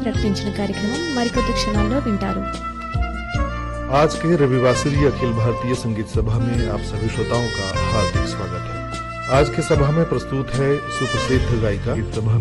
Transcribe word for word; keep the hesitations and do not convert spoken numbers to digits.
ప్రకటించిన కార్యక్రమం మరికొద్ది క్షణాల్లో వింటారు. आज के रविवासरीय अखिल भारतीय संगीत सभा में आप सभी श्रोताओं का हार्दिक स्वागत है। आज के सभा में प्रस्तुत है सुप्रसिद्ध गायिका। सभा